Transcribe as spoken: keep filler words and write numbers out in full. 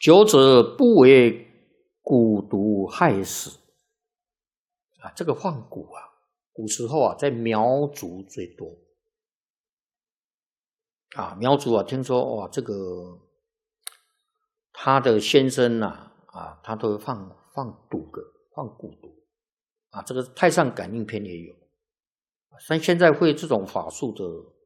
久者不为蛊毒害死啊！这个放蛊啊，古时候啊，在苗族最多啊。苗族啊，听说哇，这个他的先生呐 啊, 啊，他都放放毒的，放蛊毒啊。这个《太上感应篇》也有，但现在会这种法术的